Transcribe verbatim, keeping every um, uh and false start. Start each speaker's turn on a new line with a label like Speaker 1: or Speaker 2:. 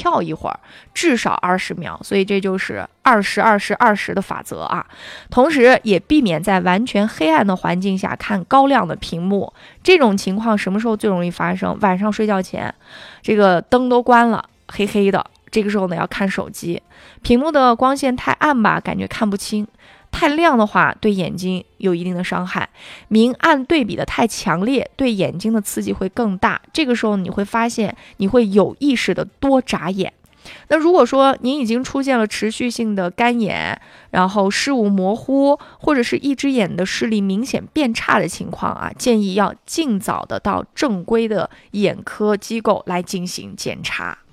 Speaker 1: 跳一会儿，至少二十秒，所以这就是二十二十二十的法则啊。同时也避免在完全黑暗的环境下看高亮的屏幕，这种情况什么时候最容易发生？晚上睡觉前，这个灯都关了，黑黑的，这个时候呢要看手机，屏幕的光线太暗吧，感觉看不清。太亮的话对眼睛有一定的伤害，明暗对比的太强烈，对眼睛的刺激会更大。这个时候你会发现你会有意识的多眨眼。那如果说您已经出现了持续性的干眼，然后视物模糊，或者是一只眼的视力明显变差的情况啊，建议要尽早的到正规的眼科机构来进行检查。